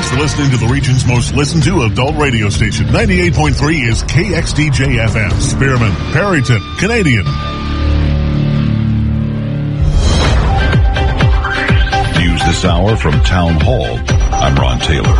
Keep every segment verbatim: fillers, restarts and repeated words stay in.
Thanks for listening to the region's most listened to adult radio station. ninety-eight point three is K X D J F M. Spearman, Perryton, Canadian. News this hour from Town Hall. I'm Ron Taylor.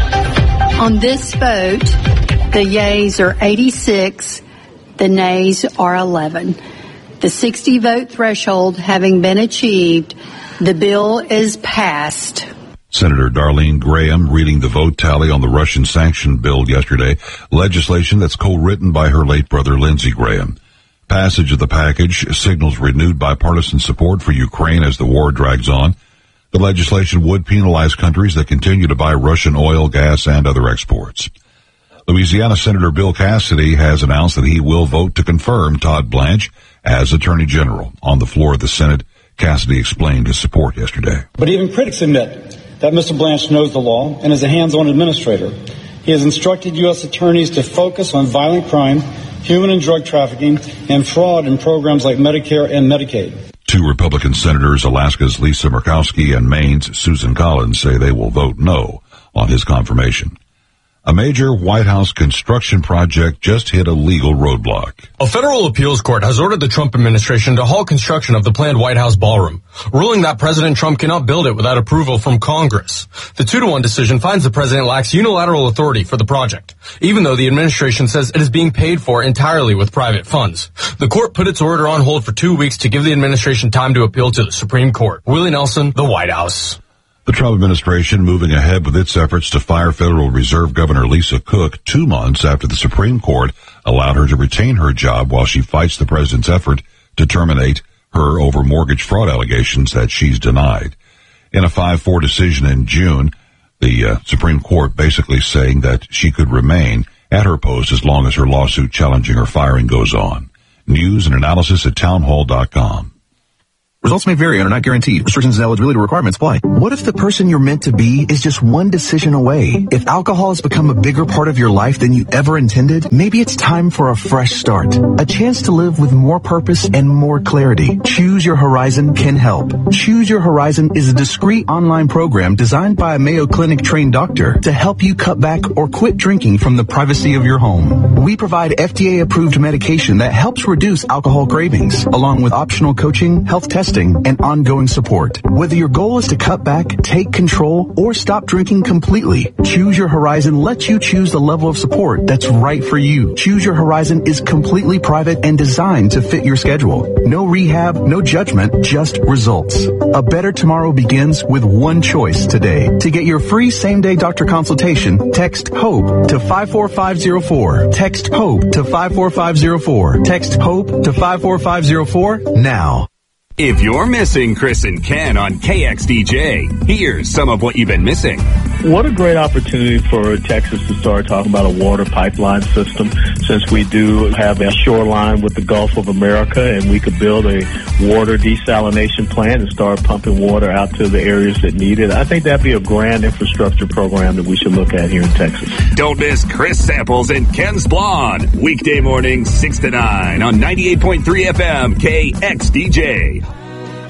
On this vote, the yeas are eighty-six, the nays are eleven. The sixty vote threshold having been achieved, the bill is passed. Senator Darlene Graham reading the vote tally on the Russian sanction bill yesterday, legislation that's co-written by her late brother Lindsey Graham. Passage of the package signals renewed bipartisan support for Ukraine as the war drags on. The legislation would penalize countries that continue to buy Russian oil, gas, and other exports. Louisiana Senator Bill Cassidy has announced that he will vote to confirm Todd Blanche as Attorney General. On the floor of the Senate, Cassidy explained his support yesterday. But even critics admit that Mister Blanche knows the law and is a hands-on administrator. He has instructed U S attorneys to focus on violent crime, human and drug trafficking, and fraud in programs like Medicare and Medicaid. Two Republican senators, Alaska's Lisa Murkowski and Maine's Susan Collins, say they will vote no on his confirmation. A major White House construction project just hit a legal roadblock. A federal appeals court has ordered the Trump administration to halt construction of the planned White House ballroom, ruling that President Trump cannot build it without approval from Congress. The two to one decision finds the president lacks unilateral authority for the project, even though the administration says it is being paid for entirely with private funds. The court put its order on hold for two weeks to give the administration time to appeal to the Supreme Court. Willie Nelson, the White House. The Trump administration moving ahead with its efforts to fire Federal Reserve Governor Lisa Cook two months after the Supreme Court allowed her to retain her job while she fights the president's effort to terminate her over mortgage fraud allegations that she's denied. In a five four decision in June, the uh, Supreme Court basically saying that she could remain at her post as long as her lawsuit challenging her firing goes on. News and analysis at townhall dot com. Results may vary and are not guaranteed. Restrictions and eligibility requirements apply. What if the person you're meant to be is just one decision away? If alcohol has become a bigger part of your life than you ever intended, maybe it's time for a fresh start. A chance to live with more purpose and more clarity. Choose Your Horizon can help. Choose Your Horizon is a discreet online program designed by a Mayo Clinic trained doctor to help you cut back or quit drinking from the privacy of your home. We provide F D A approved medication that helps reduce alcohol cravings, along with optional coaching, health testing, and ongoing support. Whether your goal is to cut back, take control, or stop drinking completely, Choose Your Horizon lets you choose the level of support that's right for you. Choose Your Horizon is completely private and designed to fit your schedule. No rehab, no judgment, just results. A better tomorrow begins with one choice today. To get your free same-day doctor consultation, text HOPE to five four five zero four. Text HOPE to five four five zero four. Text HOPE to five four five zero four now. If you're missing Chris and Ken on K X D J, here's some of what you've been missing. What a great opportunity for Texas to start talking about a water pipeline system, since we do have a shoreline with the Gulf of America, and we could build a water desalination plant and start pumping water out to the areas that need it. I think that'd be a grand infrastructure program that we should look at here in Texas. Don't miss Chris Samples and Ken Splon, weekday morning six to nine on ninety-eight point three F M K X D J.